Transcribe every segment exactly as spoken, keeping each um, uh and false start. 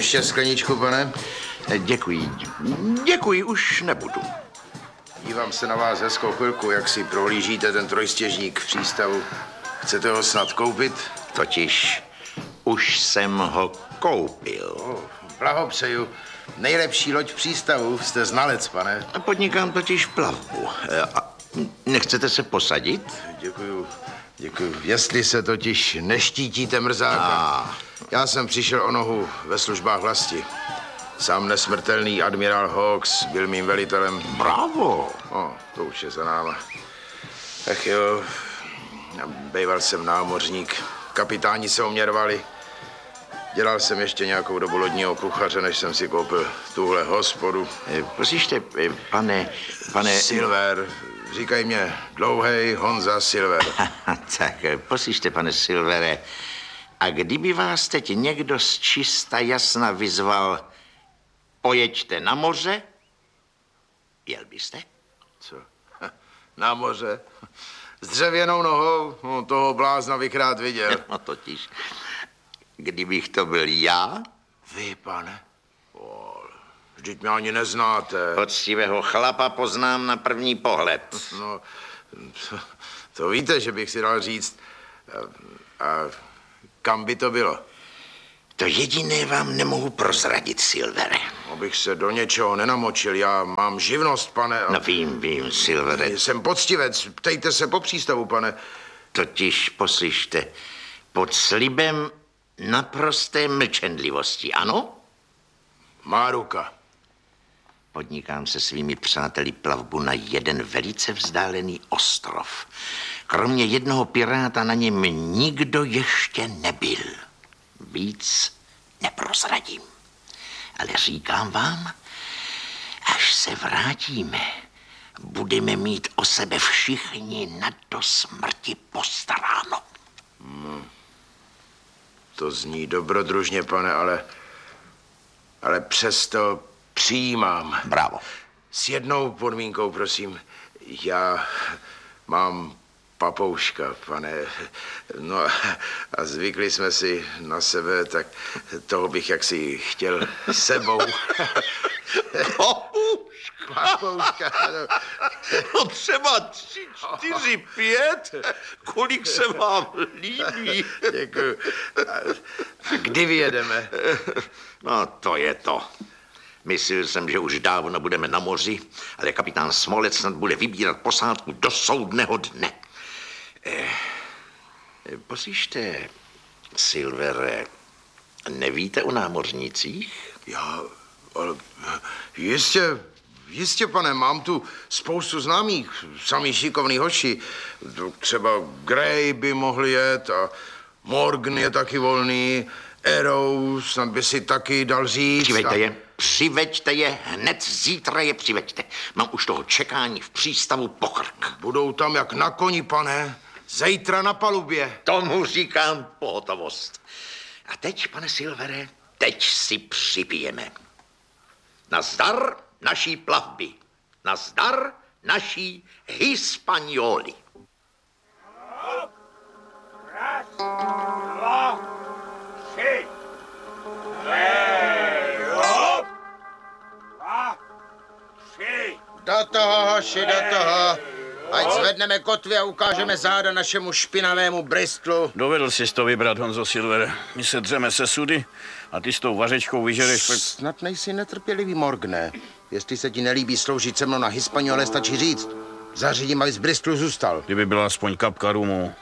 Ještě skleničku, pane? Děkuji. Děkuji, už nebudu. Dívám se na vás hezkou chvilku, jak si prohlížíte ten trojstěžník v přístavu. Chcete ho snad koupit? Totiž už jsem ho koupil. Oh, blahopřeju. Nejlepší loď v přístavu. Jste znalec, pane. Podnikám totiž plavbu. A nechcete se posadit? Děkuju. Děkuju. Jestli se totiž neštítíte mrzáka. A... Já jsem přišel o nohu ve službách vlasti. Sám nesmrtelný admirál Hawks byl mým velitelem. Bravo. O, to už je za náma. Ach jo, býval jsem námořník. Kapitáni se o mě rvali. Dělal jsem ještě nějakou dobu lodního kuchaře, než jsem si koupil tuhle hospodu. Poslyšte, pane, pane... Silver. Říkají mě Dlouhej Honza Silver. Tak, poslyšte, pane Silvere, a kdyby vás teď někdo z čista jasna vyzval, pojeďte na moře, jel byste? Co? Na moře? S dřevěnou nohou? No, toho blázna bych rád viděl. No totiž, kdybych to byl já? Vy, pane? O, vždyť mě ani neznáte. Poctivého chlapa poznám na první pohled. No, to, to víte, že bych si dal říct. A, a kam by to bylo? To jediné vám nemohu prozradit, Silvere. Abych se do něčeho nenamočil, já mám živnost, pane. A... No vím, vím, Silvere. Jsem poctivec, ptejte se po přístavu, pane. Totiž, poslyšte, pod slibem naprosté mlčenlivosti, ano? Má ruka. Podnikám se svými přáteli plavbu na jeden velice vzdálený ostrov. Kromě jednoho piráta na něm nikdo ještě nebyl. Víc neprozradím. Ale říkám vám, až se vrátíme, budeme mít o sebe všichni na do smrti postaráno. Hmm. To zní dobrodružně, pane, ale, ale přesto přijímám. Bravo. S jednou podmínkou, prosím. Já mám papouška, pane. No a zvykli jsme si na sebe, tak toho bych jaksi chtěl sebou. Papouška? Papouška, no. No třeba tři, čtyři, pět. Kolik se vám líbí. Děkuju. A kdy vyjedeme? No to je to. Myslel jsem, že už dávno budeme na moři, ale kapitán Smolec snad bude vybírat posádku do soudného dne. Eh, poslyšte, Silvere, nevíte o námořnících? Já, ale jistě, jistě, pane, mám tu spoustu známých, samý šikovný hoši. Třeba Gray by mohli jet a Morgan je taky volný, Arrow snad by si taky dal říct. Přiveďte a... je, přiveďte je, hned zítra je přiveďte. Mám už toho čekání v přístavu po krk. Budou tam jak na koni, pane. Zítra na palubě. Tomu říkám pohotovost. A teď, pane Silvere, teď si připijeme. Nazdar naší plavby. Nazdar naší Hispanioli. Raz, dva, tři. Hej, hop. Dva, tři. Do toho, hoši, do toho. Ať zvedneme kotvy a ukážeme záda našemu špinavému Bristlu. Dovedl jsi to vybrat, Honzo Silver. My se dřeme se sudy a ty s tou vařečkou vyžereš... Snad nejsi netrpělivý, Morgane. Jestli se ti nelíbí sloužit se mnou na Hispaniole, stačí říct. Zařídím, aby z Bristlu zůstal. Kdyby byla aspoň kapka rumu.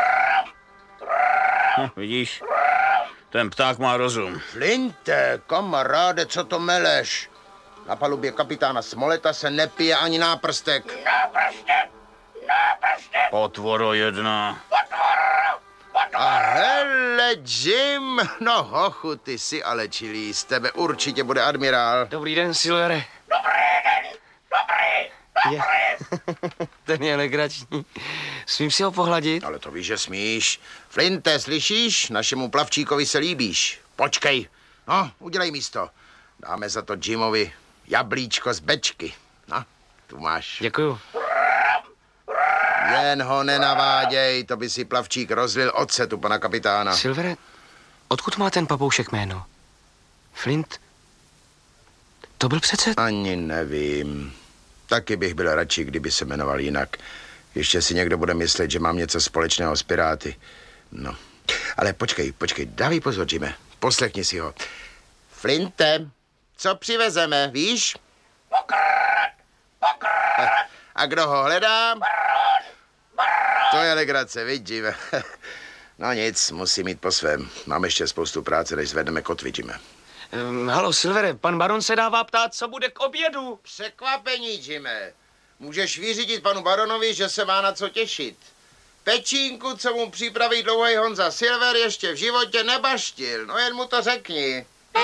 No, vidíš? Ten pták má rozum. Flinte, kamaráde, co to meleš? Na palubě kapitána Smoleta se nepije ani náprstek. Náprstek, náprstek. Potvoro jedna. A hele, Jim, no hochu, ty jsi ale čilý, z tebe určitě bude admirál. Dobrý den, Silvere. Dobrý den, dobrý, dobrý. Je. Ten je legrační. Smím si ho pohladit? Ale to víš, že smíš. Flinte, slyšíš? Našemu plavčíkovi se líbíš. Počkej. No, udělej místo. Dáme za to Jimovi jablíčko z bečky. No, tu máš. Děkuju. Jen ho nenaváděj, to by si plavčík rozlil ocetu pana kapitána. Silvere, odkud má ten papoušek jméno? Flint? To byl přece... Ani nevím. Taky bych byl radši, kdyby se jmenoval jinak. Ještě si někdo bude myslet, že mám něco společného s piráty. No. Ale počkej, počkej, dávej pozor, Jimmy. Poslechni si ho. Flinte, co přivezeme, víš? Pokrát! Pokrát! A kdo ho hledá? To je legrace, vidí, Jimmy. No nic, musím jít po svém. Mám ještě spoustu práce, než zvedneme kotvy, Jimmy. Um, halo, Silvere, pan baron se dává ptát, co bude k obědu. Překvapení, Jimmy. Můžeš vyřídit panu baronovi, že se má na co těšit. Pečínku, co mu připraví dlouhý Honza Silver, ještě v životě nebaštil. No jen mu to řekni.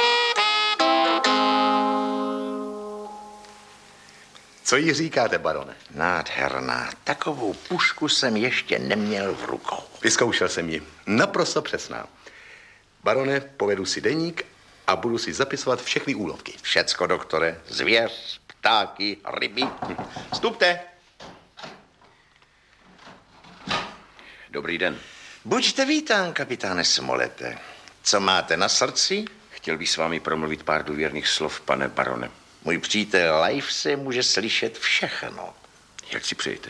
Co jí říkáte, barone? Nádherná. Takovou pušku jsem ještě neměl v rukou. Vyzkoušel jsem ji. Naprosto přesná. Barone, povedu si deník a budu si zapisovat všechny úlovky. Všecko, doktore. Zvěř, ptáky, ryby. Vstupte. Dobrý den. Buďte vítán, kapitáne Smolete. Co máte na srdci? Chtěl bych s vámi promluvit pár důvěrných slov, pane barone. Můj přítel Life se může slyšet všechno. Jak si přejete?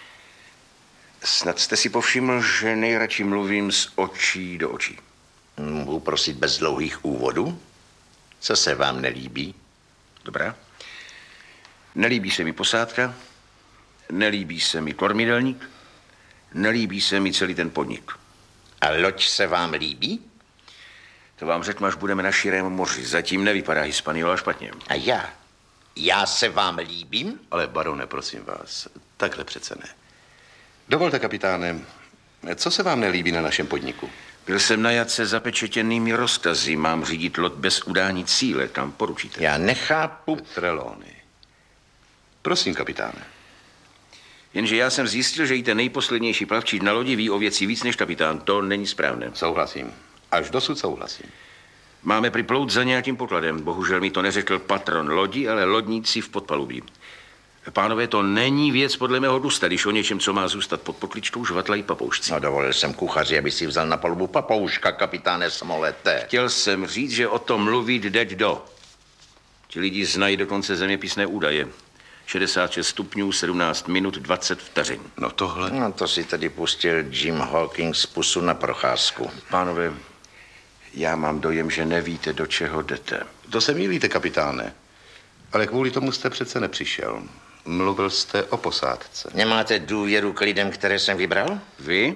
Snad jste si povšiml, že nejradši mluvím z očí do očí. Mohu prosit bez dlouhých úvodů? Co se vám nelíbí? Dobrá. Nelíbí se mi posádka, nelíbí se mi kormidelník, nelíbí se mi celý ten podnik. A loď se vám líbí? To vám řeknu, až budeme na širém moři. Zatím nevypadá Hispaniola špatně. A já? Já se vám líbím? Ale barone, prosím vás, takhle přece ne. Dovolte, kapitáne, co se vám nelíbí na našem podniku? Byl jsem najat se zapečetěnými rozkazy. Mám řídit loď bez udání cíle. Kam poručíte? Já nechápu. Trelony. Prosím, kapitáne. Jenže já jsem zjistil, že i ten nejposlednější plavčík na lodi ví o věci víc než kapitán. To není správné. Souhlasím. Až dosud souhlasím. Máme připlout za nějakým pokladem. Bohužel mi to neřekl patron lodi, ale lodníci v podpalubí. Pánové, to není věc podle mého dusta, když o něčem, co má zůstat pod pokličkou, žvatlají papoušci. No, dovolil jsem kuchaři, aby si vzal na palubu papouška, kapitáne Smolete. Chtěl jsem říct, že o tom mluvit jde do. Ti lidi znají dokonce zeměpisné údaje. šedesát šest stupňů, sedmnáct minut, dvacet vteřin. No tohle... No, to si tedy pustil Jim Hawkins z pusu na procházku. Pánové, já mám dojem, že nevíte, do čeho jdete. To se mýlíte, kapitáne. Ale kvůli tomu jste přece nepřišel. Mluvil jste o posádce. Nemáte důvěru k lidem, které jsem vybral? Vy?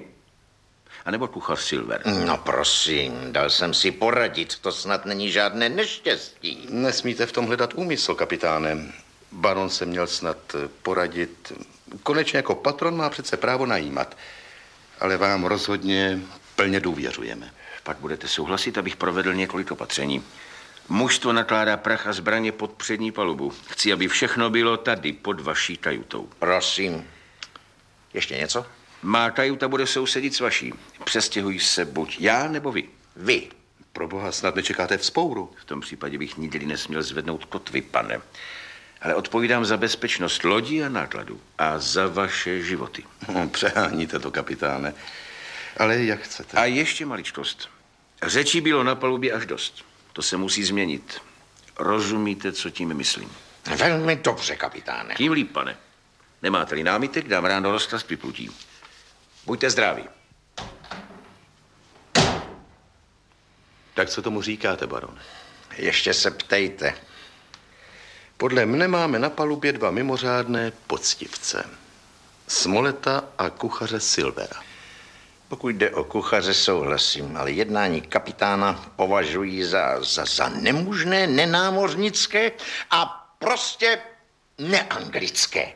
A nebo kuchař Silver? No prosím, dal jsem si poradit, to snad není žádné neštěstí. Nesmíte v tom hledat úmysl, kapitáne. Baron se měl snad poradit. Konečně jako patron má přece právo najímat. Ale vám rozhodně plně důvěřujeme. Pak budete souhlasit, abych provedl několik opatření. Mužstvo nakládá prach a zbraně pod přední palubu. Chci, aby všechno bylo tady, pod vaší kajutou. Prosím. Ještě něco? Má kajuta bude sousedit s vaší. Přestěhují se buď já, nebo vy. Vy. Pro boha, snad nečekáte vzpouru. V tom případě bych nikdy nesměl zvednout kotvy, pane. Ale odpovídám za bezpečnost lodi a nákladu. A za vaše životy. Hm, přeháníte to, kapitáne. Ale jak chcete. A ještě maličkost. Řečí bylo na palubě až dost. To se musí změnit. Rozumíte, co tím myslím? Velmi dobře, kapitáne. Tím líp, pane. Nemáte-li námitek, dám ráno rozkaz k vyplutí. Buďte zdraví. Tak co tomu říkáte, barone? Ještě se ptejte. Podle mne máme na palubě dva mimořádné poctivce. Smoleta a kuchaře Silvera. Pokud jde o kuchaře, souhlasím, ale jednání kapitána považuji za, za, za nemožné, nenámořnické a prostě neanglické.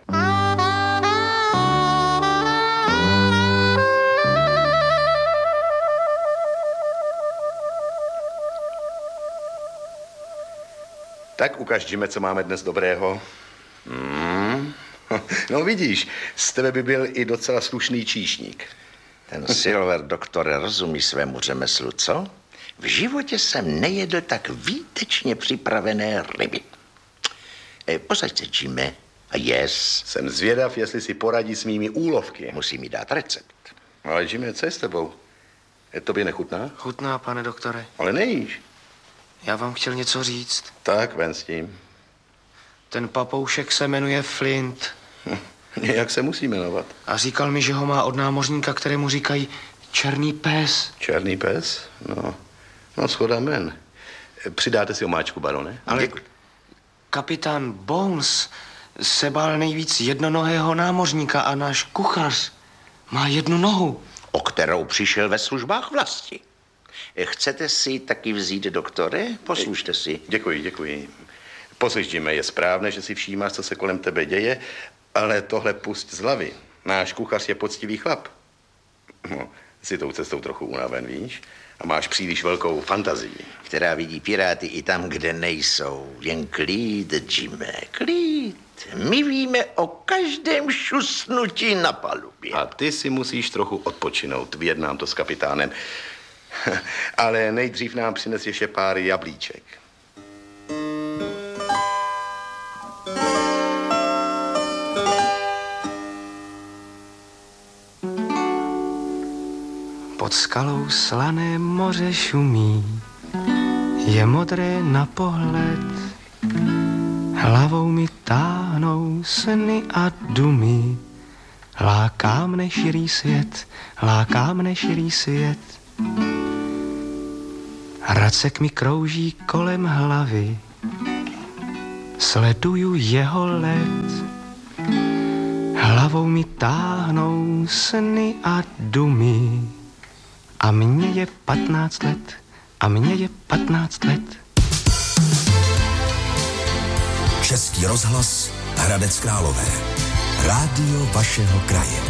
Tak ukažíme, co máme dnes dobrého. Mm. No vidíš, z tebe by byl i docela slušný číšník. Ten Silver, doktore, rozumí svému řemeslu, co? V životě jsem nejedl tak výtečně připravené ryby. E, posaď se, Jimmy. A yes. Jsem zvědav, jestli si poradí s mými úlovky. Musí mi dát recept. Ale Jimmy, co je s tebou? Je tobě nechutná? Chutná, pane doktore. Ale nejíš. Já vám chtěl něco říct. Tak, ven s tím. Ten papoušek se jmenuje Flint. Jak se musí jmenovat? A říkal mi, že ho má od námořníka, kterému říkají Černý pes. Černý pes? No, no schoda men. Přidáte si omáčku, barone? Ale kapitán Bones se bál nejvíc jednonohého námořníka a náš kuchař má jednu nohu. O kterou přišel ve službách vlasti. Chcete si taky vzít, doktore? Poslušte si. Děkuji, děkuji. Poslyšíme, je správné, že si všímáš, co se kolem tebe děje, ale tohle pusť z hlavy. Náš kuchař je poctivý chlap. No, jsi tou cestou trochu unaven, víš? A máš příliš velkou fantazii. Která vidí piráty i tam, kde nejsou. Jen klid, Jime, klid. My víme o každém šusnutí na palubě. A ty si musíš trochu odpočinout. Vyjednám to s kapitánem. Ale nejdřív nám přines ještě pár jablíček. Pod skalou slané moře šumí, je modré na pohled. Hlavou mi táhnou sny a dumy. Láká mne širý svět, láká mne širý svět. Racek mi krouží kolem hlavy, sleduju jeho let. Hlavou mi táhnou sny a dumy. A mně je patnáct let, a mně je patnáct let. Český rozhlas, Hradec Králové. Rádio vašeho kraje.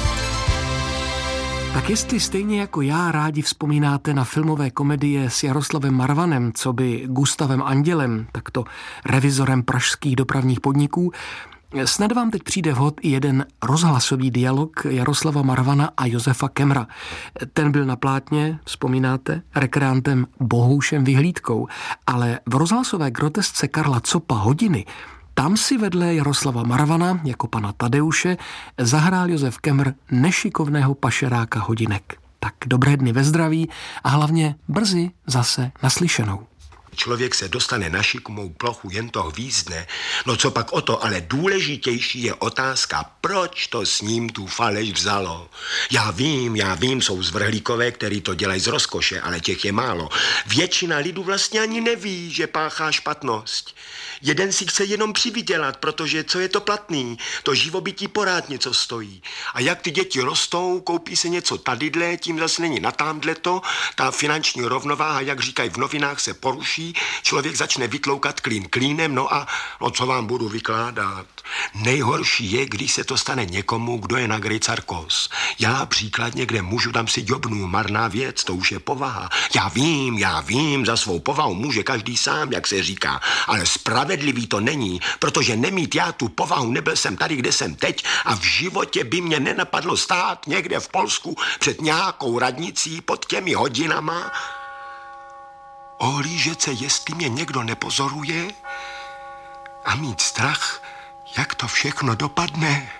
Tak jestli stejně jako já rádi vzpomínáte na filmové komedie s Jaroslavem Marvanem, co by Gustavem Andělem, takto revizorem pražských dopravních podniků, snad vám teď přijde vhod i jeden rozhlasový dialog Jaroslava Marvana a Josefa Kemra. Ten byl na plátně, vzpomínáte, rekreantem Bohoušem Vyhlídkou, ale v rozhlasové grotesce Karla Copa Hodiny tam si vedle Jaroslava Marvana jako pana Tadeuše zahrál Josef Kemr nešikovného pašeráka Hodinek. Tak dobré dny ve zdraví a hlavně brzy zase naslyšenou. Člověk se dostane na šikumou plochu, jen to hvízdne. No co pak o to, ale důležitější je otázka, proč to s ním tu faleš vzalo. Já vím, já vím, jsou zvrhlíkové, který to dělají z rozkoše, ale těch je málo. Většina lidů vlastně ani neví, že páchá špatnost. Jeden si chce jenom přivydělat, protože co je to platný, to živobytí porád něco stojí. A jak ty děti rostou, koupí se něco tadydle, tím zase není na támdle to, ta finanční rovnováha, jak říkají v novinách, se poruší, člověk začne vytloukat klín klínem, no a no co vám budu vykládat. Nejhorší je, když se to stane někomu, kdo je na grejcarkos. Já příkladně, kde můžu, tam si děbnu, marná věc, to už je povaha. Já vím, já vím, za svou povahu může každý sám, jak se říká, ale spravedlivý to není, protože nemít já tu povahu, nebyl jsem tady, kde jsem teď a v životě by mě nenapadlo stát někde v Polsku před nějakou radnicí pod těmi hodinama, ohlížet se, jestli mě někdo nepozoruje a mít strach, jak to všechno dopadne.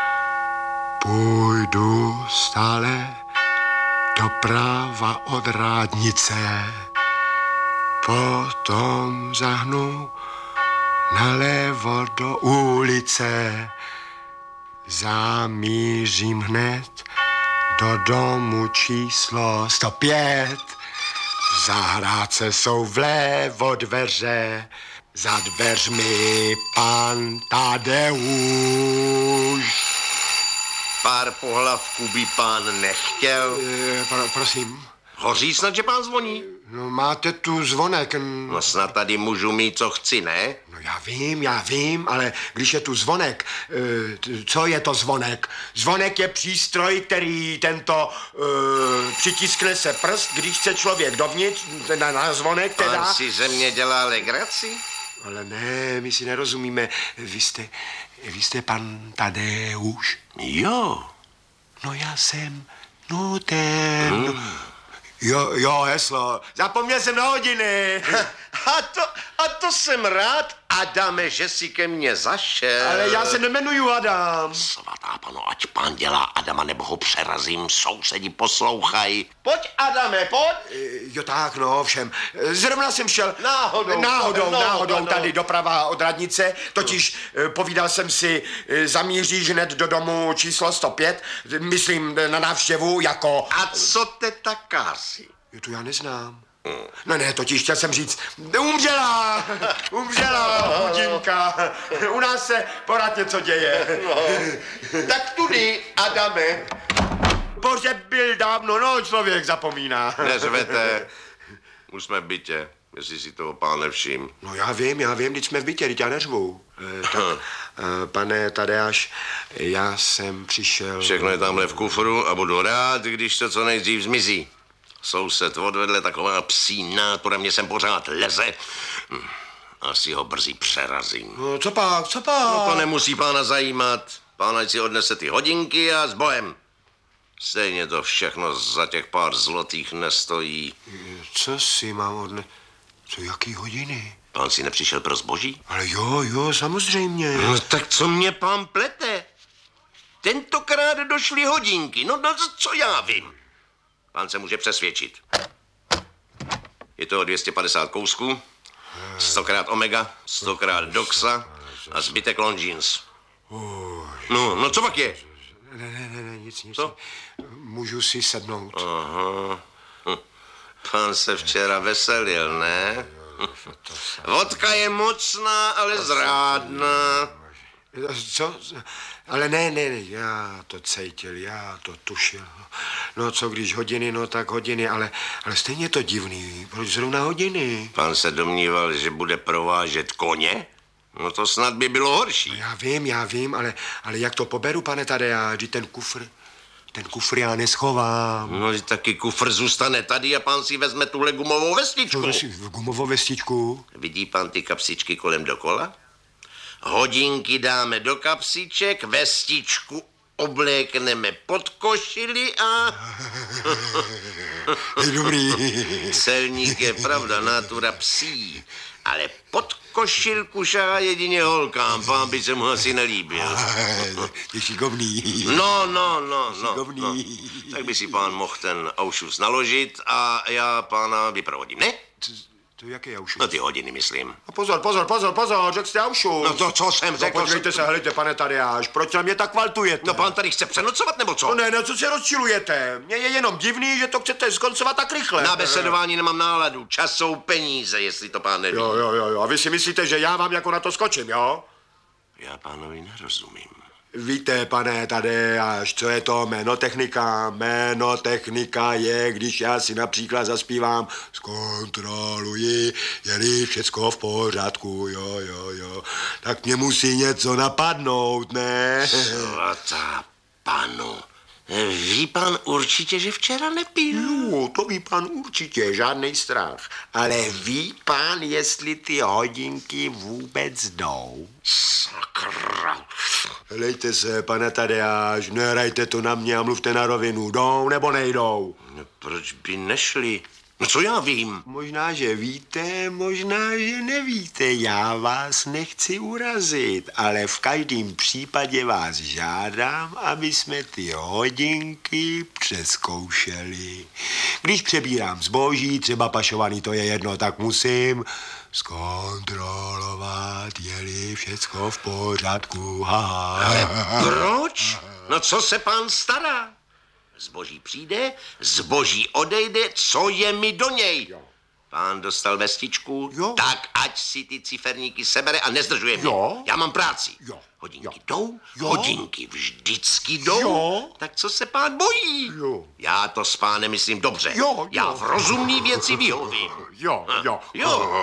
Půjdu stále doprava od rádnice, potom zahnu nalevo do ulice, zamířím hned do domu číslo sto pět. V zahrádce jsou vlevo dveře, za dveřmi pan Tadeuš. Pár pohlavků by pán nechtěl. E, pro, prosím. Hoří snad, že pán zvoní? No máte tu zvonek. No snad tady můžu mít, co chci, ne? No já vím, já vím, ale když je tu zvonek, e, co je to zvonek? Zvonek je přístroj, který tento e, přitiskne se prst, když chce člověk dovnitř, na, na zvonek teda. Pán si ze mě dělá legraci? Ale ne, my si nerozumíme. Vy jste, vy jste pan Tadeuš? Jo. No já jsem, no ten... Hmm. Jo, jo, heslo. Zapomněl jsem na hodiny. A to, a to jsem rád. Adame, že jsi ke mně zašel. Ale já se nemenuju Adam. Svatá pano, ať pán dělá Adama, nebo ho přerazím, sousedi poslouchají. Pojď, Adame, pojď. Jo tak, no, všem. Zrovna jsem šel Náhodou, náhodou, no, náhodou no. tady doprava od radnice, totiž no. Povídal jsem si, zamíříš hned do domu číslo sto pět, myslím na návštěvu jako... A co teta Kási? Jo, to já neznám. No ne, totiž chtěl jsem říct, umřela, umřela chudinka, u nás se pořád něco děje. No. Tak tudy, Adame. Pohřeb byl dávno, no člověk zapomíná. Neřvete, už jsme v bytě, jestli si toho pán nevšim. No já vím, já vím, když jsme v bytě, teď já neřvu. E, tak, e, pane Tadeáš, já jsem přišel... Všechno je tamhle v kufru a budu rád, když to co nejdřív zmizí. Soused odvedle taková psí nátura, mě sem pořád leze. Hm, asi ho brzy přerazím. No co pak, co pak? No to nemusí pána zajímat. Pán ať si odnese ty hodinky a s bohem. Stejně to všechno za těch pár zlotých nestojí. Co si mám odne... Co, jaký hodiny? Pán si nepřišel pro zboží? Ale jo, jo, samozřejmě. No tak co mě pán plete? Tentokrát došly hodinky, no, no co já vím. Pán se může přesvědčit. Je to dvě stě padesát kousků, stokrát Omega, stokrát Doxa a zbytek Longines. No, no co pak je? Ne, ne, ne, ne, nic, nic. Co? Můžu si sednout. Aha. Hm. Pán se včera veselil, ne? Vodka je mocná, ale zrádná. Co? Ale ne, ne, ne, já to cítil, já to tušil. No co když hodiny, no tak hodiny, ale, ale stejně je to divný. Proč zrovna hodiny? Pán se domníval, že bude provážet koně? No to snad by bylo horší. No já vím, já vím, ale, ale jak to poberu, pane Tadeáš, ten kufr, ten kufr já neschovám. No taky kufr zůstane tady a pán si vezme tuhle gumovou vestičku. Co si, gumovou vestičku? Vidí pán ty kapsičky kolem dokola? Hodinky dáme do kapsiček, vestičku oblékneme pod košili a... Je dobrý. Celník je pravda, natura psí, ale pod košilku šahá jedině holkám, pán by se mu asi nelíbil. Je šikovný. No, no, no, no, Šikovný. no. Tak by si pán mohl ten aušus naložit a já pána vyprovodím, ne? To jaký jaušus? No ty hodiny, myslím. A pozor, pozor, pozor, pozor, řekl jste jaušus. No to, co jsem No řekl? podívejte se, helejte, pane Tadeáš, proč na mě tak valtujete? No pán tady chce přenocovat, nebo co? No ne, no co se rozčilujete? Mně je jenom divný, že to chcete skoncovat tak rychle. Na besedování nemám náladu, čas jsou peníze, jestli to pán neví. Jo, jo, jo, jo, a vy si myslíte, že já vám jako na to skočím, jo? Já pánovi nerozumím. Víte, pane Tadeáš, co je to jmenotechnika? Jmenotechnika je, když já si například zaspívám zkontroluji, je-li všecko v pořádku, jo, jo, jo. Tak mě musí něco napadnout, ne? Svatá panu, ví pan určitě, že včera nepil? No, to ví pan určitě, žádnej strach. Ale ví pan, jestli ty hodinky vůbec jdou? Sakra. Helejte se, pane Tadeáš, nehrajte to na mě a mluvte na rovinu. Jdou nebo nejdou? No, proč by nešli? No co já vím? Možná, že víte, možná, že nevíte. Já vás nechci urazit, ale v každém případě vás žádám, aby jsme ty hodinky přezkoušeli. Když přebírám zboží, třeba pašovaný, to je jedno, tak musím zkontrolovat, je-li všecko v pořádku. Ha. Ale proč? No co se pán stará? Zboží přijde, zboží odejde, co je mi do něj? Jo. Pán dostal vestičku, Jo. tak ať si ty ciferníky sebere a nezdržuje mě. Jo. Já mám práci. Jo. Hodinky Jo. jdou, Jo. hodinky vždycky jdou. Jo. Tak co se pán bojí? Jo. Já to s pánem myslím dobře. Jo, jo. Já v rozumný věci vyhovím. Jo, jo. Jo.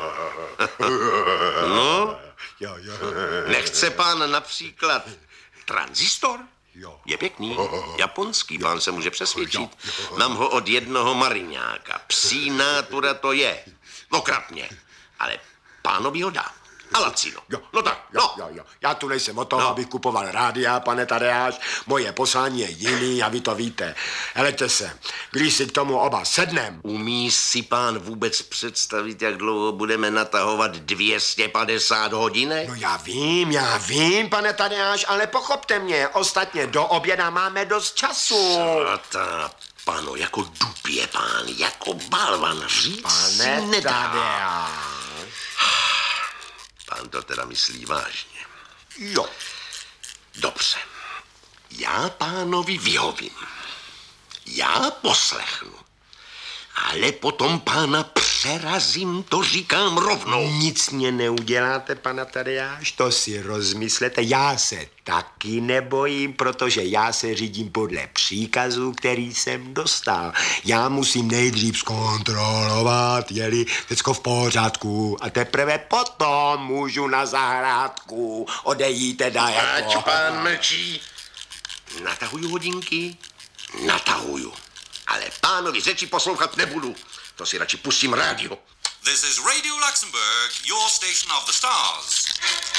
No, Jo, jo. nechce pán například tranzistor? Jo. Je pěkný, japonský, pán se může přesvědčit. Mám ho od jednoho mariňáka. Psí nátura to je. Okrat mě. Ale pánovi ho dá. A lacino. Jo, No tak, jo, no. jo, jo. Já tu nejsem o toho, No. abych kupoval rádia, pane Tadeáš. Moje poslání je jiný a vy to víte. Heleďte se, když si k tomu oba sednem. Umí si pán vůbec představit, jak dlouho budeme natahovat dvě stě padesát hodinek? No já vím, já vím, pane Tadeáš, ale pochopte mě. Ostatně do oběda máme dost času. Svatá pano, jako dub je pán, jako balvan, říct Pane si nedá. Tadeáš. Pán to teda myslí vážně. Jo. Dobře. Já pánovi vyhovím. Já poslechnu. Ale potom pána přerazím, to říkám rovnou. Nic mě neuděláte, pana Tadeáš, to si rozmyslete. Já se taky nebojím, protože já se řídím podle příkazu, který jsem dostal. Já musím nejdřív zkontrolovat, je-li všecko v pořádku a teprve potom můžu na zahrádku odejít teda jako... Ať pán mlčí. Natahuju hodinky? Natahuju. Ale pánovi řeči poslouchat nebudu. To si radši pustím rádio. This is Radio Luxembourg, your station of the stars.